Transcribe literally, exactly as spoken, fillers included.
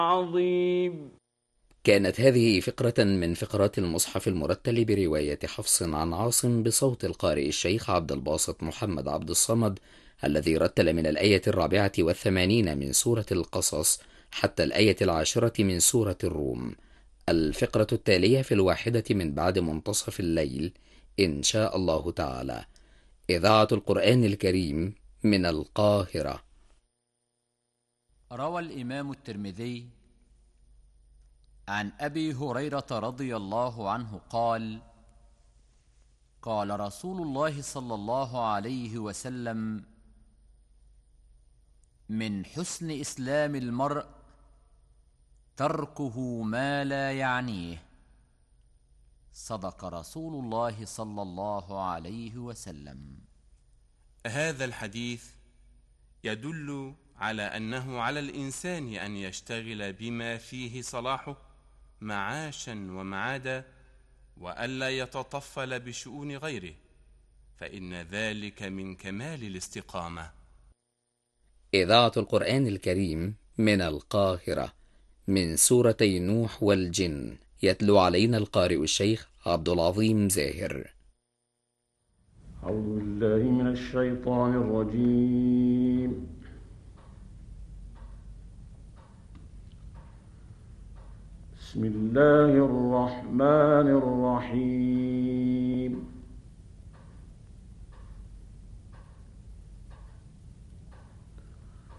عظيم. كانت هذه فقرة من فقرات المصحف المرتل برواية حفص عن عاصم بصوت القارئ الشيخ عبد الباسط محمد عبد الصمد، الذي رتل من الآية الرابعة والثمانين من سورة القصص حتى الآية العاشرة من سورة الروم. الفقرة التالية في الواحدة من بعد منتصف الليل إن شاء الله تعالى. إذاعة القرآن الكريم من القاهرة. روى الإمام الترمذي عن أبي هريرة رضي الله عنه قال: قال رسول الله صلى الله عليه وسلم: من حسن إسلام المرء تركه ما لا يعنيه. صدق رسول الله صلى الله عليه وسلم. هذا الحديث يدل على أنه على الإنسان أن يشتغل بما فيه صلاحه معاشا ومعادا، وألا يتطفل بشؤون غيره، فإن ذلك من كمال الاستقامة. إذاعة القرآن الكريم من القاهرة. من سورتي نوح والجن، يتلو علينا القارئ الشيخ عبد العظيم زاهر. أعوذ بالله من الشيطان الرجيم. بسم الله الرحمن الرحيم.